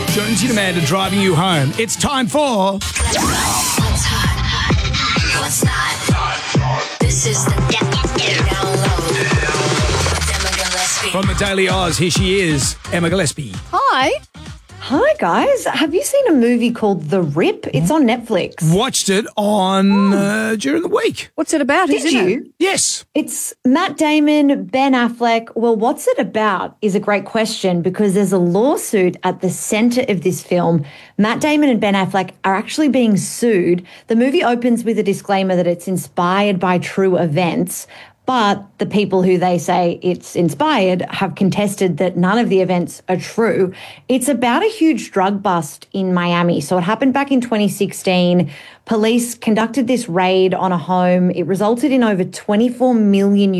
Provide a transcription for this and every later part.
Jonesy and Amanda driving you home. It's time for... What's hot? What's not? This is the download with Emma Gillespie. From the Daily Oz, here she is, Emma Gillespie. Hi. Hi, guys. Have you seen a movie called The Rip? It's on Netflix. Watched it on during the week. What's it about? Did you? Yes. It's Matt Damon, Ben Affleck. Well, what's it about is a great question because there's a lawsuit at the center of this film. Matt Damon and Ben Affleck are actually being sued. The movie opens with a disclaimer that it's inspired by true events. But the people who they say it's inspired have contested that none of the events are true. It's about a huge drug bust in Miami. So it happened back in 2016. Police conducted this raid on a home. It resulted in over $24 million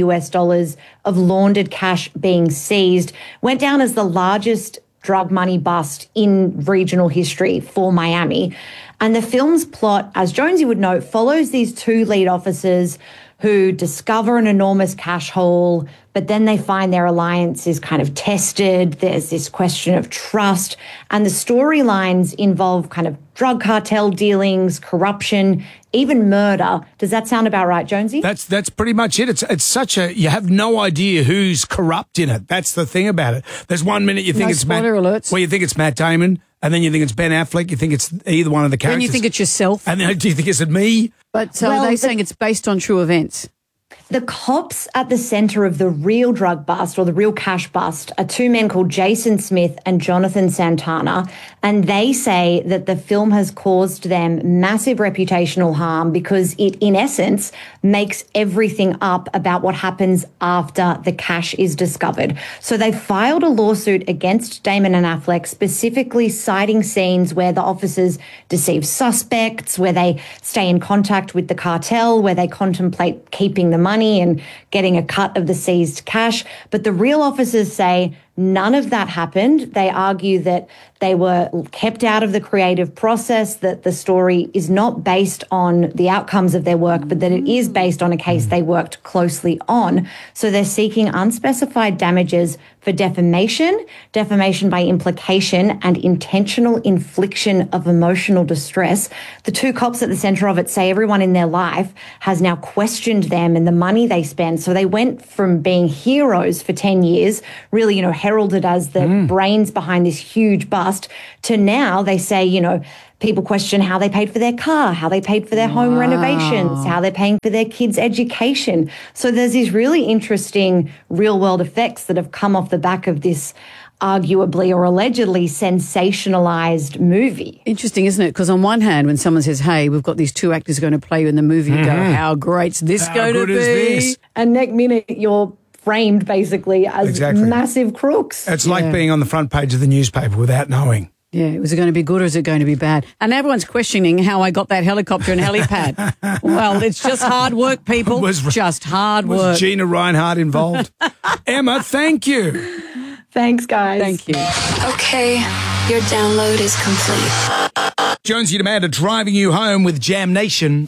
of laundered cash being seized. Went down as the largest drug money bust in regional history for Miami. And the film's plot, as Jonesy would know, follows these two lead officers who discover an enormous cash haul, but then they find their alliance is kind of tested. There's this question of trust, and the storylines involve kind of drug cartel dealings, corruption, even murder. Does that sound about right, Jonesy? That's pretty much it. It's such a, you have no idea who's corrupt in it. That's the thing about it. There's 1 minute you think it's Matt, alerts. well, you think it's Matt Damon, and then you think it's Ben Affleck. You think it's either one of the characters. Then you think it's yourself. And then do you think it's me? But they're saying it's based on true events. The cops at the center of the real drug bust or the real cash bust are two men called Jason Smith and Jonathan Santana. And they say that the film has caused them massive reputational harm because it, in essence, makes everything up about what happens after the cash is discovered. So they filed a lawsuit against Damon and Affleck, specifically citing scenes where the officers deceive suspects, where they stay in contact with the cartel, where they contemplate keeping the money and getting a cut of the seized cash. But the real officers say none of that happened. They argue that they were kept out of the creative process, that the story is not based on the outcomes of their work, but that it is based on a case they worked closely on. So they're seeking unspecified damages for defamation, defamation by implication, and intentional infliction of emotional distress. The two cops at the center of it say everyone in their life has now questioned them and the money they spend. So they went from being heroes for 10 years, really, heralded as the brains behind this huge bust, to now they say, people question how they paid for their car, how they paid for their home renovations, how they're paying for their kids' education. So there's these really interesting real-world effects that have come off the back of this arguably or allegedly sensationalized movie. Interesting, isn't it? Because on one hand, when someone says, hey, we've got these two actors going to play you in the movie, you go, how great's this going to be? How good is this? And next minute, you're framed basically as massive crooks. It's like being on the front page of the newspaper without knowing. Yeah, was it going to be good or is it going to be bad? And everyone's questioning how I got that helicopter and helipad. Well, it's just hard work, people. Just hard work. Was Gina Reinhardt involved? Emma, thank you. Thanks, guys. Thank you. Okay, your download is complete. Jonesy and Amanda driving you home with Jam Nation.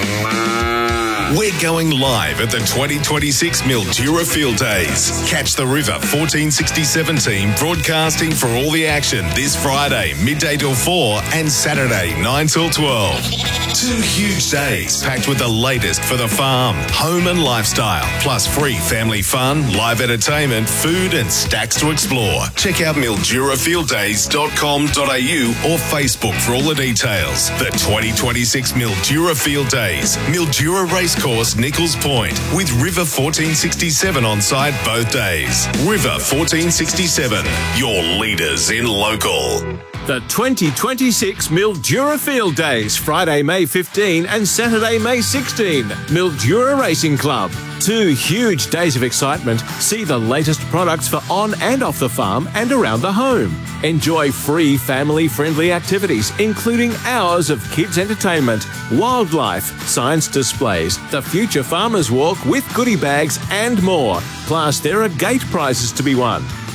We're going live at the 2026 Mildura Field Days. Catch the River 1467 team broadcasting for all the action this Friday, midday till 4 and Saturday, 9 till 12. 2 huge days packed with the latest for the farm, home and lifestyle, plus free family fun, live entertainment, food and stacks to explore. Check out mildurafielddays.com.au or Facebook for all the details. The 2026 Mildura Field Days, Mildura Racecourse, Nichols Point, with River 1467 on site both days. River 1467, your leaders in local. The 2026 Mildura Field Days, Friday, May 15 and Saturday, May 16. Mildura Racing Club. 2 huge days of excitement. See the latest products for on and off the farm and around the home. Enjoy free family-friendly activities, including hours of kids' entertainment, wildlife, science displays, the Future Farmers Walk with goodie bags and more. Plus, there are gate prizes to be won.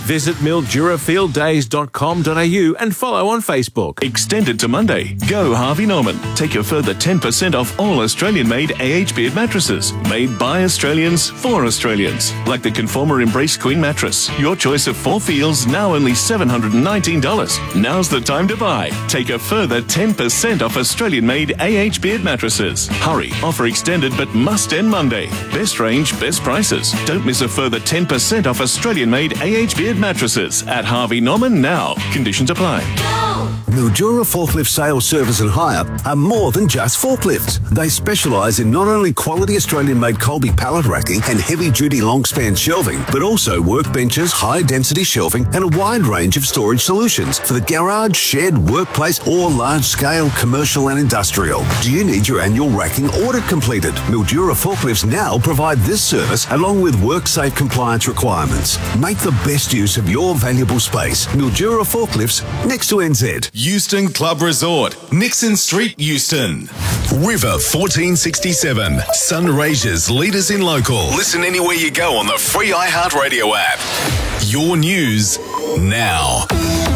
Visit mildurafielddays.com.au and follow on Facebook. Extended to Monday. Go Harvey Norman. Take a further 10% off all Australian-made AH Beard mattresses. Made by Australians for Australians. Like the Conformer Embrace Queen mattress. Your choice of 4 feels, now only $719. Now's the time to buy. Take a further 10% off Australian-made AH Beard mattresses. Hurry. Offer extended but must end Monday. Best range, best prices. Don't miss a further 10% off Australian-made AH Beard mattresses at Harvey Norman now. Conditions apply. Mildura Forklift Sales, Service and Hire are more than just forklifts. They specialise in not only quality Australian-made Colby pallet racking and heavy-duty long-span shelving, but also workbenches, high-density shelving and a wide range of storage solutions for the garage, shed, workplace or large-scale commercial and industrial. Do you need your annual racking audit completed? Mildura Forklifts now provide this service along with WorkSafe compliance requirements. Make the best use of your valuable space. Mildura Forklifts, next to NZ. Euston Club Resort, Nixon Street, Euston. River 1467, Sunraysia's leaders in local. Listen anywhere you go on the free iHeartRadio app. Your news now.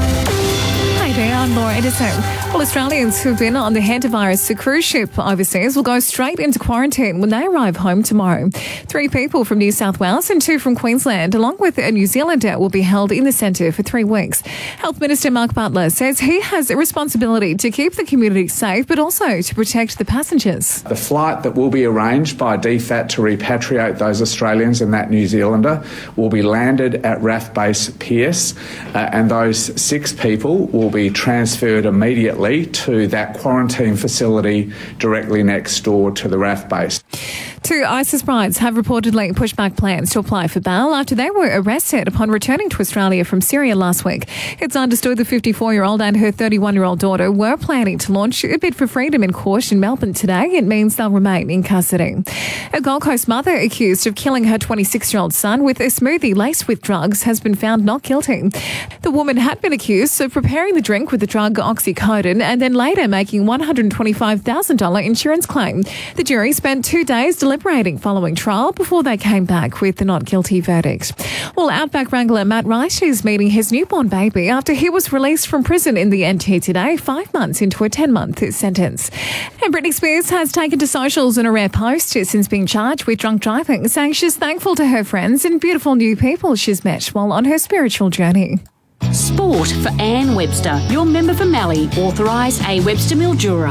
Hi there, I'm Laura Edison. Well, Australians who've been on the hantavirus cruise ship overseas will go straight into quarantine when they arrive home tomorrow. 3 people from New South Wales and 2 from Queensland, along with a New Zealander, will be held in the centre for 3 weeks. Health Minister Mark Butler says he has a responsibility to keep the community safe, but also to protect the passengers. The flight that will be arranged by DFAT to repatriate those Australians and that New Zealander will be landed at RAF Base Pearce, and those 6 people will be transferred immediately to that quarantine facility directly next door to the RAF base. 2 ISIS brides have reportedly pushed back plans to apply for bail after they were arrested upon returning to Australia from Syria last week. It's understood the 54-year-old and her 31-year-old daughter were planning to launch a bid for freedom in court in Melbourne today. It means they'll remain in custody. A Gold Coast mother accused of killing her 26-year-old son with a smoothie laced with drugs has been found not guilty. The woman had been accused of preparing the drink with the drug oxycodone and then later making $125,000 insurance claim. The jury spent 2 days deliberating following trial before they came back with the not guilty verdict. Well, Outback Wrangler Matt Wright is meeting his newborn baby after he was released from prison in the NT today, 5 months into a 10-month sentence. And Britney Spears has taken to socials in a rare post since being charged with drunk driving, saying she's thankful to her friends and beautiful new people she's met while on her spiritual journey. Sport for Anne Webster, your member for Mallee, authorise A. Webster Mildura.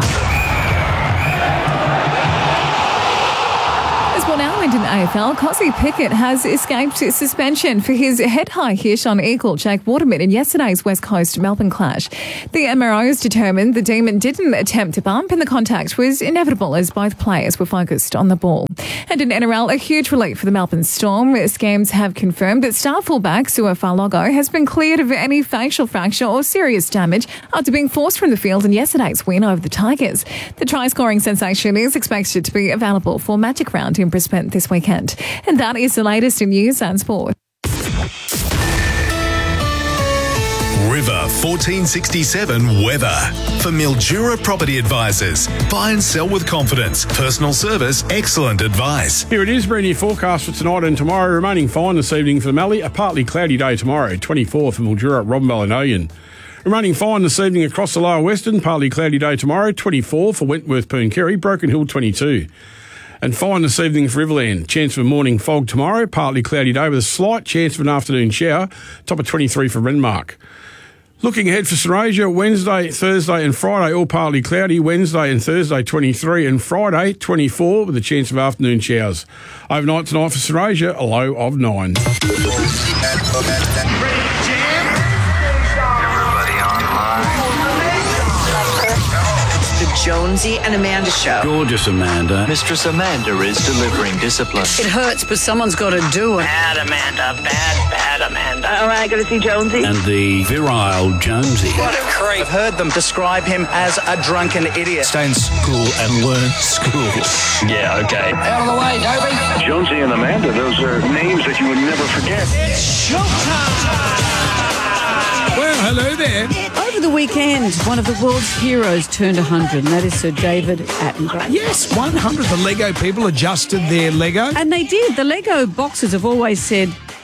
Now into the AFL, Cosy Pickett has escaped suspension for his head-high hit on eagle Jake Waterman in yesterday's West Coast Melbourne clash. The MROs determined the Demon didn't attempt to bump and the contact was inevitable as both players were focused on the ball. And in NRL, a huge relief for the Melbourne Storm. Scams have confirmed that star fullback Sua Falogo has been cleared of any facial fracture or serious damage after being forced from the field in yesterday's win over the Tigers. The try-scoring sensation is expected to be available for Magic Round in Brisbane this weekend. And that is the latest in news and sport. River 1467 weather. For Mildura Property Advisors. Buy and sell with confidence. Personal service, excellent advice. Here it is, brand new forecast for tonight and tomorrow. Remaining fine this evening for the Mallee. A partly cloudy day tomorrow, 24 for Mildura, Robinball and Oyen. Remaining fine this evening across the lower western. Partly cloudy day tomorrow, 24 for Wentworth, Pooncarie, Broken Hill, 22. And fine this evening for Riverland. Chance of a morning fog tomorrow. Partly cloudy day with a slight chance of an afternoon shower. Top of 23 for Renmark. Looking ahead for Sunraysia, Wednesday, Thursday and Friday, all partly cloudy. Wednesday and Thursday, 23, and Friday, 24, with a chance of afternoon showers. Overnight tonight for Sunraysia, a low of 9. Jonesy and Amanda Show. Gorgeous Amanda. Mistress Amanda is delivering discipline. It hurts, but someone's got to do it. Bad Amanda. Bad Amanda. All right, going to see Jonesy. And the virile Jonesy. What a creep. I've heard them describe him as a drunken idiot. Stay in school and learn school. Yeah, okay. Out of the way, Toby. Jonesy and Amanda, those are names that you would never forget. It's showtime. Well, hello there. Over the weekend, one of the world's heroes turned 100, and that is Sir David Attenborough. Yes, 100. The Lego people adjusted their Lego. And they did. The Lego boxes have always said,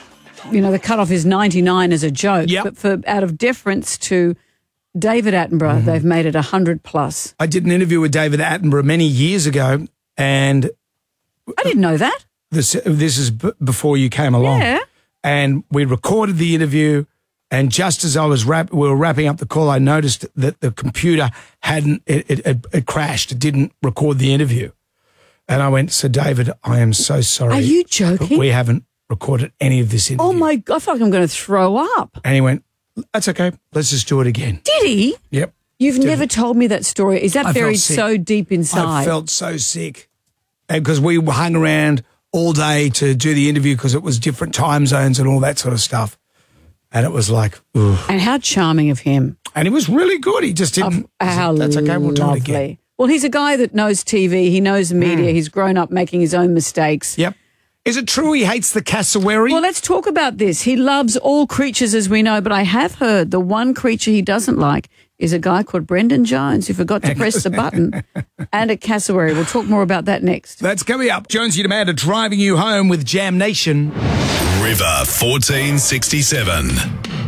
the cutoff is 99 as a joke. Yep. But out of deference to David Attenborough, they've made it 100 plus. I did an interview with David Attenborough many years ago, and I didn't know that. this is before you came along. Yeah. And we recorded the interview, and just as we were wrapping up the call, I noticed that the computer it crashed. It didn't record the interview. And I went, "So David, I am so sorry. Are you joking? But we haven't recorded any of this interview." Oh my God, I feel like I'm going to throw up. And he went, "That's okay. Let's just do it again." Did he? Yep. You've never told me that story. Is that I felt buried sick. so deep inside? I felt so sick because we hung around all day to do the interview because it was different time zones and all that sort of stuff. And it was like, ugh. And how charming of him. And he was really good. He just didn't. That's okay. We'll do it again. Well, he's a guy that knows TV. He knows media. He's grown up making his own mistakes. Yep. Is it true he hates the cassowary? Well, let's talk about this. He loves all creatures, as we know, but I have heard the one creature he doesn't like is a guy called Brendan Jones who forgot to press the button, and a cassowary. We'll talk more about that next. That's coming up. Jonesy and Amanda driving you home with Jam Nation. River 1467.